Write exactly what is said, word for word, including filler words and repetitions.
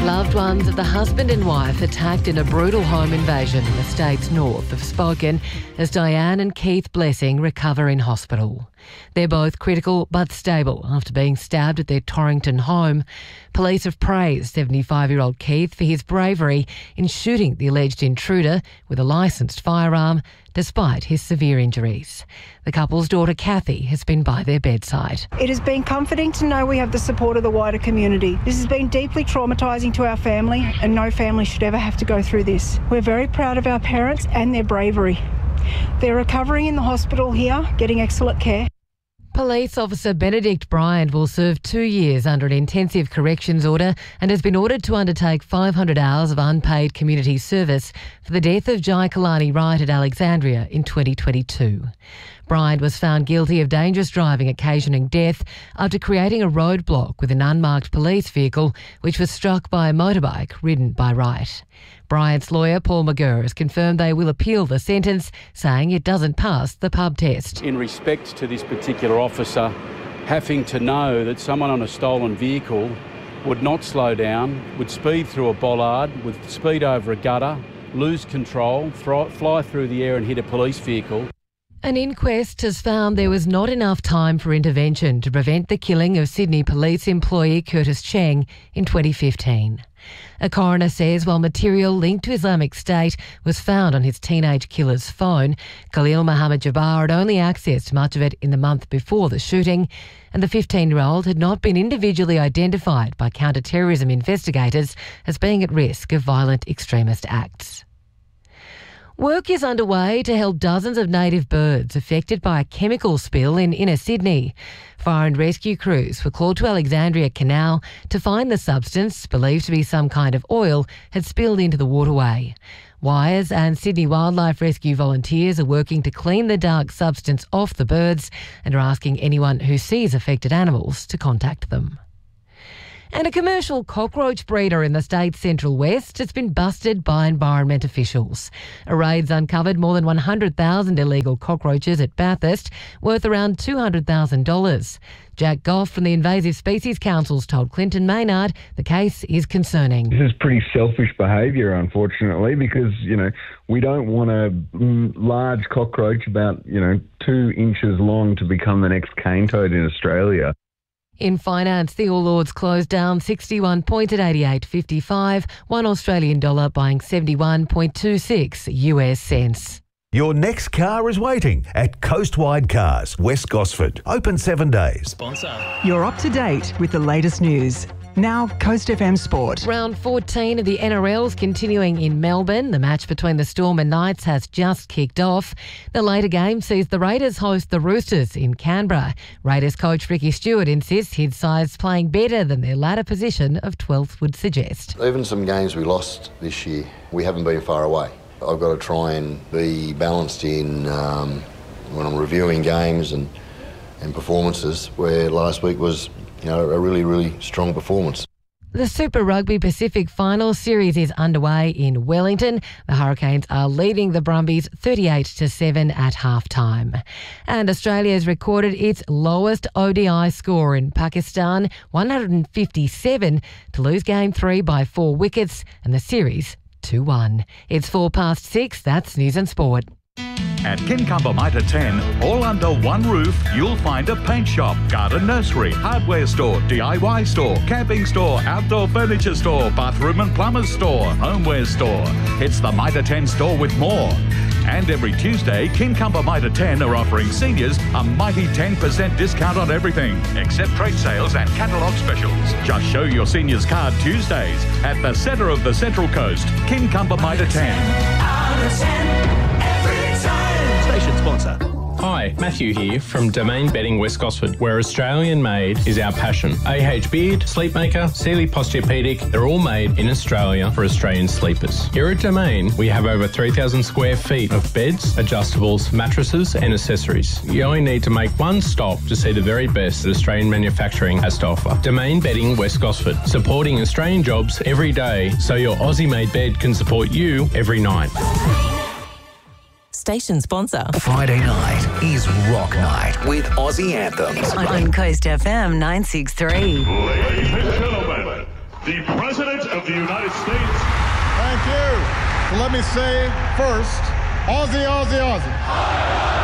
Loved ones of the husband and wife attacked in a brutal home invasion in the state's north have spoken as Diane and Keith Blessing recover in hospital. They're both critical but stable after being stabbed at their Torrington home. Police have praised seventy-five-year-old Keith for his bravery in shooting the alleged intruder with a licensed firearm despite his severe injuries. The couple's daughter Kathy has been by their bedside. It has been comforting to know we have the support of the wider community. This has been deeply traumatising to our family, and no family should ever have to go through this. We're very proud of our parents and their bravery. They're recovering in the hospital here, getting excellent care. Police officer Benedict Bryant will serve two years under an intensive corrections order and has been ordered to undertake five hundred hours of unpaid community service for the death of Jai Kalani Wright at Alexandria in twenty twenty-two. Bryant was found guilty of dangerous driving occasioning death after creating a roadblock with an unmarked police vehicle which was struck by a motorbike ridden by Wright. Bryant's lawyer, Paul McGurr, has confirmed they will appeal the sentence, saying it doesn't pass the pub test. In respect to this particular officer having to know that someone on a stolen vehicle would not slow down, would speed through a bollard, would speed over a gutter, lose control, fly through the air and hit a police vehicle. An inquest has found there was not enough time for intervention to prevent the killing of Sydney Police employee Curtis Cheng in twenty fifteen. A coroner says while material linked to Islamic State was found on his teenage killer's phone, Khalil Mohammed Jabbar had only accessed much of it in the month before the shooting, and the fifteen-year-old had not been individually identified by counter-terrorism investigators as being at risk of violent extremist acts. Work is underway to help dozens of native birds affected by a chemical spill in inner Sydney. Fire and rescue crews were called to Alexandria Canal to find the substance, believed to be some kind of oil, had spilled into the waterway. Wires and Sydney Wildlife Rescue volunteers are working to clean the dark substance off the birds and are asking anyone who sees affected animals to contact them. And a commercial cockroach breeder in the state's central west has been busted by environment officials. A raid's uncovered more than one hundred thousand illegal cockroaches at Bathurst, worth around two hundred thousand dollars. Jack Goff from the Invasive Species Councils told Clinton Maynard the case is concerning. This is pretty selfish behaviour, unfortunately, because, you know, we don't want a large cockroach about, you know, two inches long to become the next cane toad in Australia. In finance, the All Ords closed down sixty-one points at eighty-eight fifty-five, one Australian dollar buying seventy-one point two six U S cents. Your next car is waiting at Coastwide Cars, West Gosford. Open seven days. Sponsor. You're up to date with the latest news. Now, Coast F M Sport. Round fourteen of the N R L's continuing in Melbourne. The match between the Storm and Knights has just kicked off. The later game sees the Raiders host the Roosters in Canberra. Raiders coach Ricky Stewart insists his side's playing better than their ladder position of twelfth would suggest. Even some games we lost this year, we haven't been far away. I've got to try and be balanced in um, when I'm reviewing games and, and performances, where last week was, you know, a really, really strong performance. The Super Rugby Pacific Final Series is underway in Wellington. The Hurricanes are leading the Brumbies thirty-eight to seven at half-time. And Australia has recorded its lowest O D I score in Pakistan, one hundred fifty-seven, to lose Game three by four wickets and the series two one. It's four past six. That's News and Sport. At Kincumber Mitre ten, all under one roof, you'll find a paint shop, garden nursery, hardware store, D I Y store, camping store, outdoor furniture store, bathroom and plumber's store, homeware store. It's the Mitre ten store with more. And every Tuesday, Kincumber Mitre ten are offering seniors a mighty ten percent discount on everything, except trade sales and catalogue specials. Just show your seniors card Tuesdays at the centre of the Central Coast, Kincumber Mitre ten. Station sponsor. Hi, Matthew here from Domain Bedding West Gosford, where Australian made is our passion. A H Beard, Sleepmaker, Sealy Posturepedic, they're all made in Australia for Australian sleepers. Here at Domain, we have over three thousand square feet of beds, adjustables, mattresses and accessories. You only need to make one stop to see the very best that Australian manufacturing has to offer. Domain Bedding West Gosford, supporting Australian jobs every day so your Aussie-made bed can support you every night. Station sponsor. Friday night is Rock Night with Aussie Anthems. On Coast F M nine sixty-three. Ladies and gentlemen, the President of the United States. Thank you. So let me say first, Aussie, Aussie, Aussie.